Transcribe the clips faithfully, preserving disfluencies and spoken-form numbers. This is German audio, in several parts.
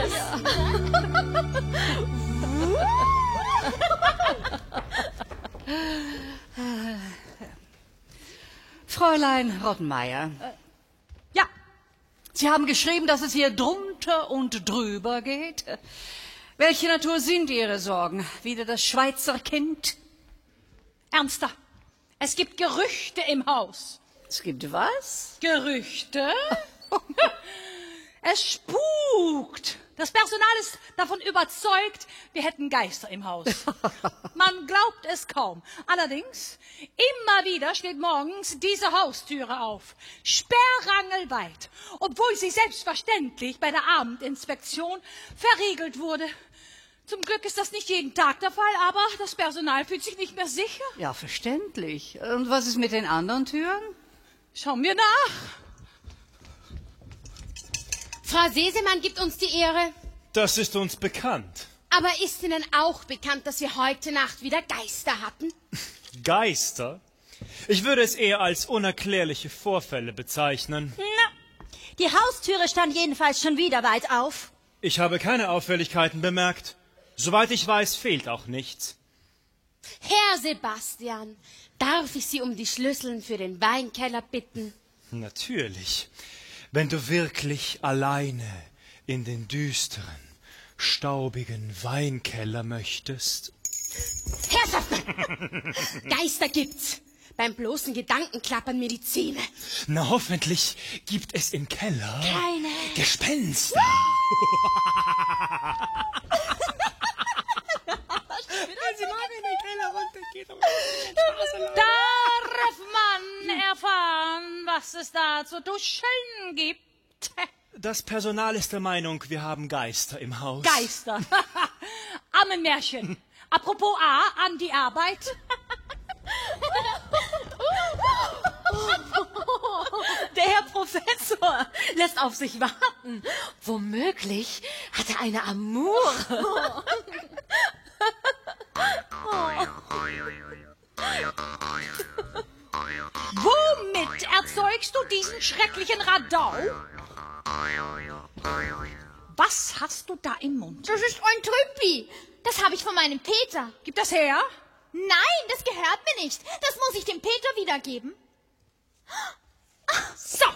das? Fräulein Rottenmeier. Ja. Sie haben geschrieben, dass es hier drunter und drüber geht. Welche Natur sind Ihre Sorgen? Wieder das Schweizer Kind? Ernster, es gibt Gerüchte im Haus. Es gibt was? Gerüchte? Es spukt. Das Personal ist davon überzeugt, wir hätten Geister im Haus. Man glaubt es kaum. Allerdings, immer wieder steht morgens diese Haustüre auf, sperrangelweit, obwohl sie selbstverständlich bei der Abendinspektion verriegelt wurde. Zum Glück ist das nicht jeden Tag der Fall, aber das Personal fühlt sich nicht mehr sicher. Ja, verständlich. Und was ist mit den anderen Türen? Schauen wir nach. Frau Sesemann gibt uns die Ehre. Das ist uns bekannt. Aber ist Ihnen auch bekannt, dass wir heute Nacht wieder Geister hatten? Geister? Ich würde es eher als unerklärliche Vorfälle bezeichnen. Na, die Haustüre stand jedenfalls schon wieder weit auf. Ich habe keine Auffälligkeiten bemerkt. Soweit ich weiß, fehlt auch nichts. Herr Sebastian, darf ich Sie um die Schlüsseln für den Weinkeller bitten? Natürlich. Wenn du wirklich alleine in den düsteren, staubigen Weinkeller möchtest. Herrschaften! Geister gibt's. Beim bloßen Gedanken klappern mir die Zähne. Na, hoffentlich gibt es im Keller Keine Gespenster. Darf man erfahren, was es da zu duschen gibt? Das Personal ist der Meinung, wir haben Geister im Haus. Geister. Ammenmärchen. Apropos A, an die Arbeit. Der Herr Professor lässt auf sich warten. Womöglich hat er eine Amour. Womit erzeugst du diesen schrecklichen Radau? Was hast du da im Mund? Das ist ein Trüppi. Das habe ich von meinem Peter. Gib das her. Nein, das gehört mir nicht. Das muss ich dem Peter wiedergeben. So.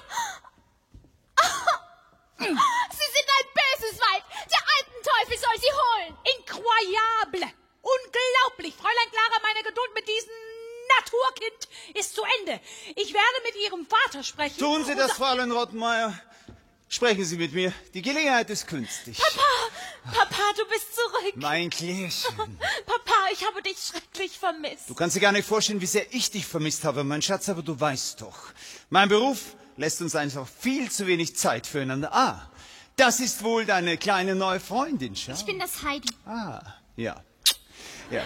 Sie sind ein böses Weib. Der alten Teufel soll sie holen. Incroyable. Unglaublich. Fräulein Clara, meine Geduld mit diesem Naturkind ist zu Ende. Ich werde mit Ihrem Vater sprechen. Tun Sie das, Fräulein Rottenmeier. Sprechen Sie mit mir. Die Gelegenheit ist günstig. Papa, Papa, du bist zurück. Mein Klärchen. Papa, ich habe dich schrecklich vermisst. Du kannst dir gar nicht vorstellen, wie sehr ich dich vermisst habe, mein Schatz, aber du weißt doch. Mein Beruf lässt uns einfach viel zu wenig Zeit füreinander. Ah, das ist wohl deine kleine neue Freundin, Schatz. Ich bin das Heidi. Ah, ja. Ja.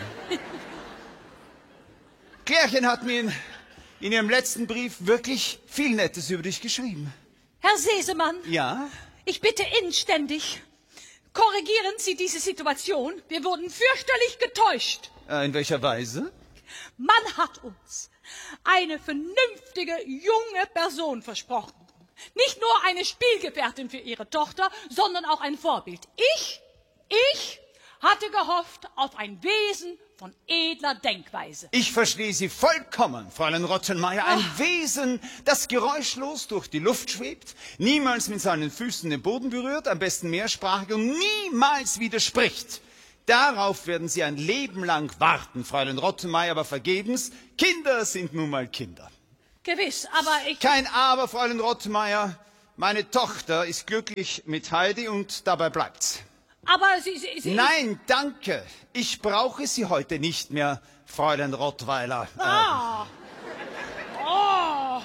Klärchen hat mir in, in ihrem letzten Brief wirklich viel Nettes über dich geschrieben. Herr Sesemann, Ja? ich bitte inständig, korrigieren Sie diese Situation. Wir wurden fürchterlich getäuscht. Äh, in welcher Weise? Man hat uns eine vernünftige junge Person versprochen. Nicht nur eine Spielgefährtin für Ihre Tochter, sondern auch ein Vorbild. Ich, ich hatte gehofft auf ein Wesen von edler Denkweise. Ich verstehe Sie vollkommen, Fräulein Rottenmeier. Ein Ach. Wesen, das geräuschlos durch die Luft schwebt, niemals mit seinen Füßen den Boden berührt, am besten mehrsprachig und niemals widerspricht. Darauf werden Sie ein Leben lang warten, Fräulein Rottenmeier, aber vergebens. Kinder sind nun mal Kinder. Gewiss, aber ich... Kein Aber, Fräulein Rottenmeier. Meine Tochter ist glücklich mit Heidi und dabei bleibt's. Aber Sie... Sie, Sie Nein, danke. Ich brauche Sie heute nicht mehr, Fräulein Rottweiler. Ah. Oh.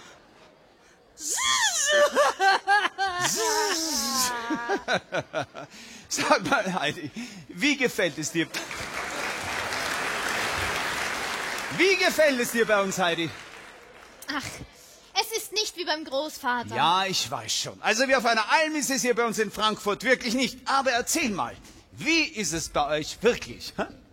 Sag mal, Heidi, wie gefällt es dir? Wie gefällt es dir bei uns, Heidi? Ach, es ist nicht wie beim Großvater. Ja, ich weiß schon. Also wie auf einer Alm ist es hier bei uns in Frankfurt wirklich nicht. Aber erzähl mal, wie ist es bei euch wirklich? Hä?